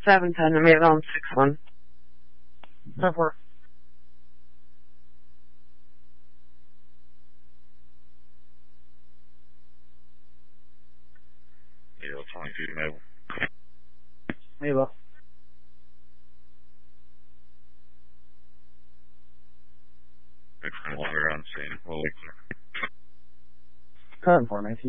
710, I made it on 6-1. 10-4. Eagle 22 Mabel. Mabel. Longer on scene. We'll wait. 10-4, 19.